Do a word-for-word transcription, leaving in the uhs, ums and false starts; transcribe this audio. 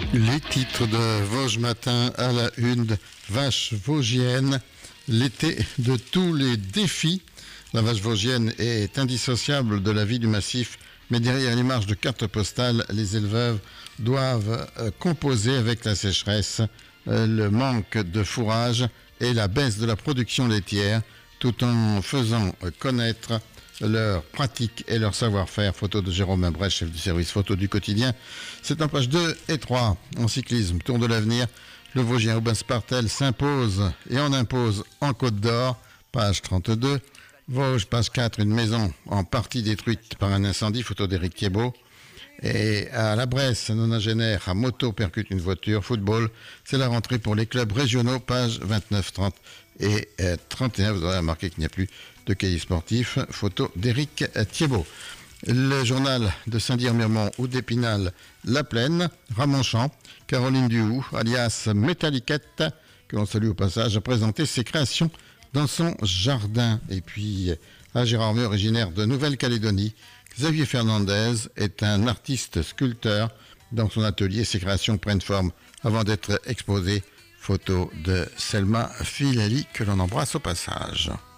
Les titres de Vosges Matin à la une, vache vosgienne, l'été de tous les défis. La vache vosgienne est indissociable de la vie du massif, mais derrière les marges de cartes postales, les éleveurs doivent composer avec la sécheresse, le manque de fourrage et la baisse de la production laitière, tout en faisant connaître leurs pratiques et leur savoir-faire. Photo de Jérôme Imbrèche, chef du service photo du quotidien. C'est en page deux et trois. En cyclisme, Tour de l'Avenir, le Vosgien Aubin Spartel s'impose et en impose en Côte d'Or, page trente-deux. Vosges, page quatre, une maison en partie détruite par un incendie, photo d'Éric Thiebaud. Et à la Bresse, un nonagénaire à moto percute une voiture. Football, c'est la rentrée pour les clubs régionaux, page vingt-neuf, trente et trente et un. Vous aurez remarqué qu'il n'y a plus de cahier sportif, photo d'Éric Thiebaud. Le journal de Saint-Dié-Miremont ou d'Épinal, La Plaine, Ramonchamp, Caroline Duhoux, alias Métalliquette, que l'on salue au passage, a présenté ses créations dans son jardin. Et puis, à Gérardmer, originaire de Nouvelle-Calédonie, Xavier Fernandez est un artiste sculpteur. Dans son atelier, ses créations prennent forme avant d'être exposées. Photo de Selma Filali, que l'on embrasse au passage.